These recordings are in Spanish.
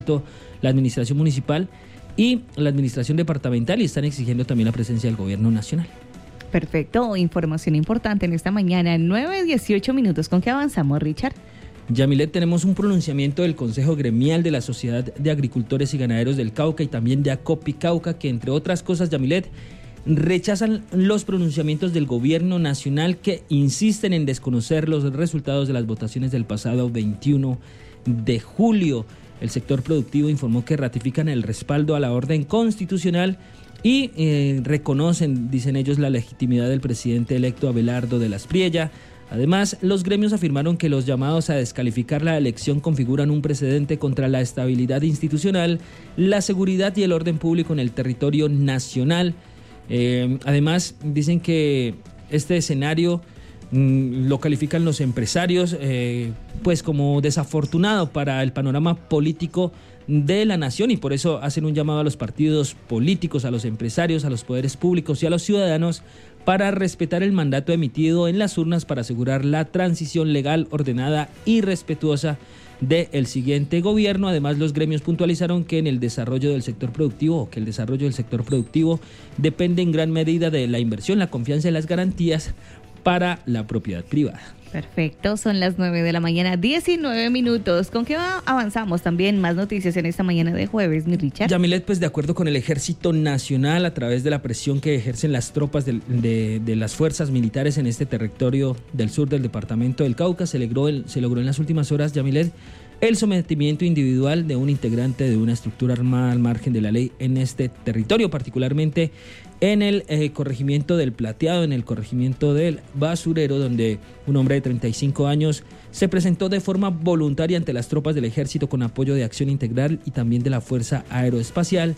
la administración municipal y la administración departamental, y están exigiendo también la presencia del gobierno nacional. Perfecto, información importante en esta mañana, 9:18 minutos. ¿Con qué avanzamos, Richard? Yamilet, tenemos un pronunciamiento del Consejo Gremial de la Sociedad de Agricultores y Ganaderos del Cauca y también de Acopi Cauca, que entre otras cosas, Yamilet, rechazan los pronunciamientos del gobierno nacional que insisten en desconocer los resultados de las votaciones del pasado 21 de julio. El sector productivo informó que ratifican el respaldo a la orden constitucional y reconocen, dicen ellos, la legitimidad del presidente electo Abelardo de las Priella. Además, los gremios afirmaron que los llamados a descalificar la elección configuran un precedente contra la estabilidad institucional, la seguridad y el orden público en el territorio nacional. Además, dicen que este escenario lo califican los empresarios pues como desafortunado para el panorama político de la nación, y por eso hacen un llamado a los partidos políticos, a los empresarios, a los poderes públicos y a los ciudadanos para respetar el mandato emitido en las urnas para asegurar la transición legal, ordenada y respetuosa del siguiente gobierno. Además, los gremios puntualizaron que el desarrollo del sector productivo depende en gran medida de la inversión, la confianza y las garantías para la propiedad privada. Perfecto, son las 9 de la mañana, 19 minutos. ¿Con qué avanzamos? También más noticias en esta mañana de jueves, mi Richard. Yamilet, pues de acuerdo con el Ejército Nacional, a través de la presión que ejercen las tropas de las fuerzas militares en este territorio del sur del departamento del Cauca, se logró en las últimas horas, Yamilet, el sometimiento individual de un integrante de una estructura armada al margen de la ley en este territorio, particularmente en el corregimiento del Plateado, en el corregimiento del Basurero, donde un hombre de 35 años se presentó de forma voluntaria ante las tropas del ejército con apoyo de Acción Integral y también de la Fuerza Aeroespacial.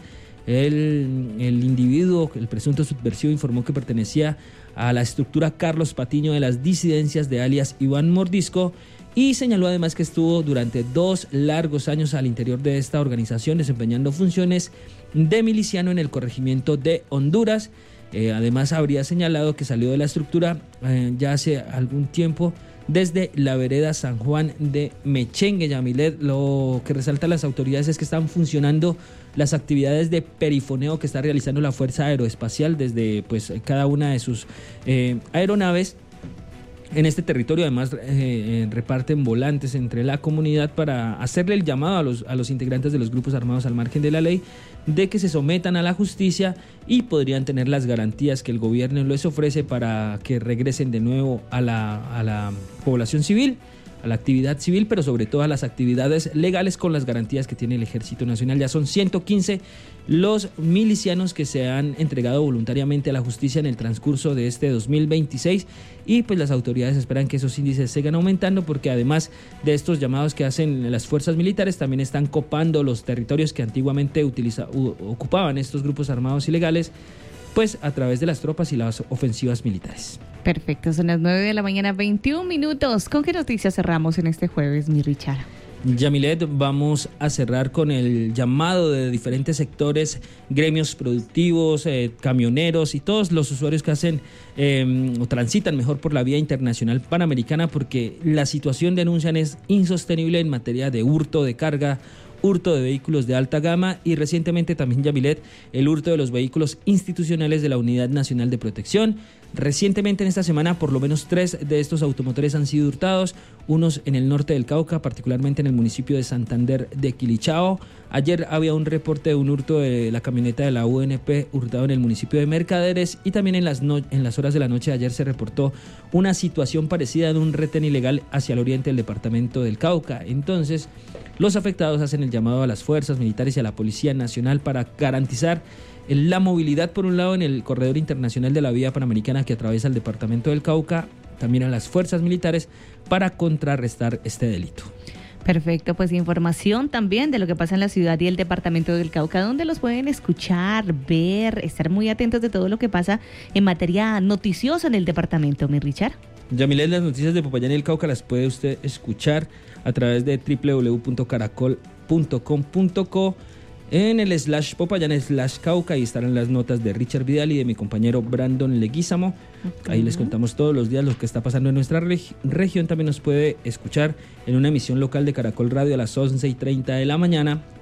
El individuo, el presunto subversivo, informó que pertenecía a la estructura Carlos Patiño de las disidencias de alias Iván Mordisco, y señaló además que estuvo durante 2 largos años al interior de esta organización desempeñando funciones de miliciano en el corregimiento de Honduras. Además, habría señalado que salió de la estructura ya hace algún tiempo desde la vereda San Juan de Mechengue. Yamilet, lo que resaltan las autoridades es que están funcionando las actividades de perifoneo que está realizando la Fuerza Aeroespacial desde pues cada una de sus aeronaves en este territorio. Además, reparten volantes entre la comunidad para hacerle el llamado a los integrantes de los grupos armados al margen de la ley de que se sometan a la justicia y podrían tener las garantías que el gobierno les ofrece para que regresen de nuevo a la población civil, a la actividad civil, pero sobre todo a las actividades legales con las garantías que tiene el Ejército Nacional. Ya son 115 los milicianos que se han entregado voluntariamente a la justicia en el transcurso de este 2026, y pues las autoridades esperan que esos índices sigan aumentando, porque además de estos llamados que hacen las fuerzas militares, también están copando los territorios que antiguamente ocupaban estos grupos armados ilegales, pues a través de las tropas y las ofensivas militares. Perfecto, son las 9 de la mañana, 21 minutos. ¿Con qué noticias cerramos en este jueves, mi Richard? Yamilet, vamos a cerrar con el llamado de diferentes sectores, gremios productivos, camioneros y todos los usuarios que hacen o transitan mejor por la vía internacional panamericana, porque la situación, denuncian, es insostenible en materia de hurto de carga, hurto de vehículos de alta gama y recientemente también, Yamilet, el hurto de los vehículos institucionales de la Unidad Nacional de Protección. Recientemente en esta semana por lo menos 3 de estos automotores han sido hurtados, unos en el norte del Cauca, particularmente en el municipio de Santander de Quilichao. Ayer había un reporte de un hurto de la camioneta de la UNP hurtado en el municipio de Mercaderes, y también en las horas de la noche de ayer se reportó una situación parecida de un retén ilegal hacia el oriente del departamento del Cauca. Entonces, los afectados hacen el llamado a las fuerzas militares y a la Policía Nacional para garantizar la movilidad, por un lado, en el corredor internacional de la vía panamericana que atraviesa el departamento del Cauca, también a las fuerzas militares para contrarrestar este delito. Perfecto, pues información también de lo que pasa en la ciudad y el departamento del Cauca, donde los pueden escuchar, ver, estar muy atentos de todo lo que pasa en materia noticiosa en el departamento, mi Richard. Yamilet, las noticias de Popayán y el Cauca las puede usted escuchar a través de www.caracol.com.co en el /Popayán/Cauca, y estarán las notas de Richard Vidal y de mi compañero Brandon Leguízamo. Ahí les contamos todos los días lo que está pasando en nuestra región. También nos puede escuchar en una emisión local de Caracol Radio a las 11:30 de la mañana